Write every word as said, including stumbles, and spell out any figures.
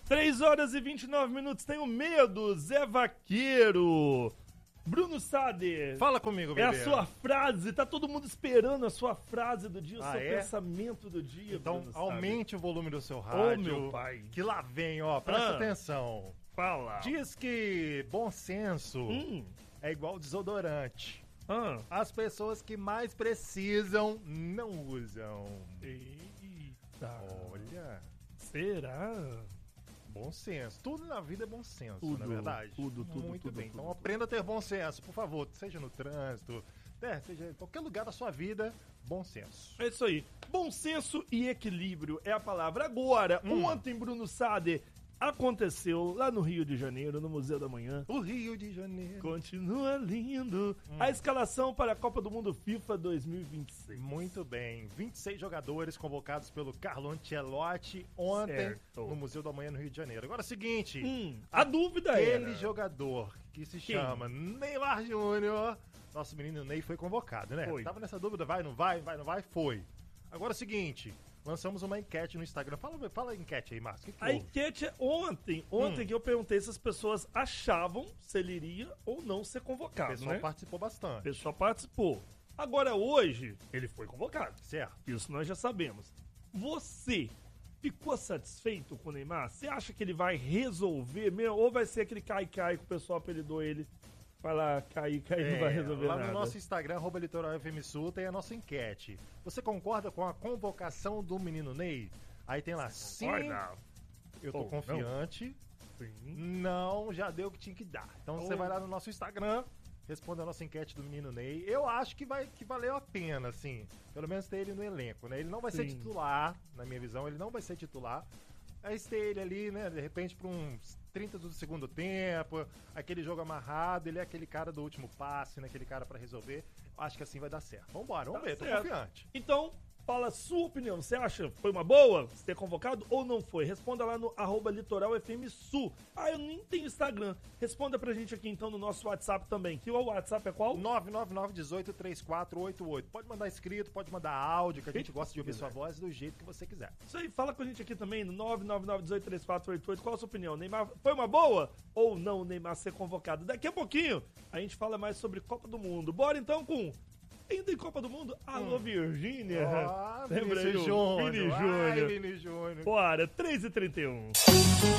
três horas e vinte e nove minutos, tenho medo, Zé Vaqueiro. Bruno Sader. Fala comigo, bebê. É a sua frase, tá todo mundo esperando a sua frase do dia, o ah, seu é? pensamento do dia, Então, Bruno aumente Sader. o volume do seu rádio. Ô, meu pai. Que lá vem, ó, presta Ah. atenção. Fala. Diz que bom senso Hum. é igual desodorante. Ah. As pessoas que mais precisam não usam. Eita. Olha, Será? bom senso. Tudo na vida é bom senso, Tudo, não é verdade? tudo, tudo, Muito tudo, bem. tudo, Então tudo. aprenda a ter bom senso, por favor. Seja no trânsito, né, seja em qualquer lugar da sua vida, bom senso. É isso aí. Bom senso e equilíbrio é a palavra. Agora, Hum. ontem, Bruno Sader, aconteceu lá no Rio de Janeiro, no Museu da Manhã. O Rio de Janeiro. Continua lindo. Hum. A escalação para a Copa do Mundo FIFA dois mil e vinte e seis. Muito bem. vinte e seis jogadores convocados pelo Carlo Ancelotti ontem Certo. no Museu da Manhã, no Rio de Janeiro. Agora é o seguinte, Hum, a dúvida aquele era... jogador que se Quem? chama Neymar Júnior, nosso menino Ney foi convocado, né? Foi. Tava nessa dúvida, vai, não vai, vai, não vai, foi. Agora é o seguinte, lançamos uma enquete no Instagram. Fala, fala a enquete aí, Márcio. O que que A houve? enquete é ontem, ontem Hum. que eu perguntei se as pessoas achavam se ele iria ou não ser O convocado, pessoal né? participou O bastante. pessoal participou. Agora, hoje, ele foi convocado. Certo. Isso nós já sabemos. Você ficou satisfeito com o Neymar? Você acha que ele vai resolver mesmo? Ou vai ser aquele cai-cai que o pessoal apelidou ele? Vai lá, cair, cair, não vai resolver É, lá nada. no nosso Instagram, arroba Litoral F M Sul, tem a nossa enquete. Você concorda com a convocação do menino Ney? Aí tem lá, sim, Olha, eu tô Ou não. confiante. sim. Não, já deu o que tinha que dar. Então você Ou- vai lá no nosso Instagram, responde a nossa enquete do menino Ney. Eu acho que vai que valeu a pena, assim. Pelo menos ter ele no elenco, né? Ele não vai ser Sim. titular, na minha visão, ele não vai ser titular. Mas ter ele ali, né, de repente, para uns trinta do segundo tempo, aquele jogo amarrado, ele é aquele cara do último passe, né? Aquele cara pra resolver. Acho que assim vai dar certo. Vambora, vamos Tá ver, tô certo. confiante. Então, fala a sua opinião. Você acha que foi uma boa você ter convocado ou não foi? Responda lá no arroba Litoral F M Sul. Ah, eu nem tenho Instagram. Responda pra gente aqui então no nosso WhatsApp também. Que o WhatsApp é qual? nove nove nove, um oito, três quatro oito oito. Pode mandar escrito, pode mandar áudio, que a gente Jeito gosta de ouvir que sua quiser. voz do jeito que você quiser. Isso aí, fala com a gente aqui também no nove nove nove, um oito, três quatro oito oito. Qual a sua opinião? Neymar foi uma boa ou não o Neymar ser convocado? Daqui a pouquinho a gente fala mais sobre Copa do Mundo. Bora então com... Ainda em Copa do Mundo? Alô, Virgínia. Ah, Lembra aí Vinícius o Júnior. Vini Ai, Júnior. Vini Júnior. Bora, três e trinta e um.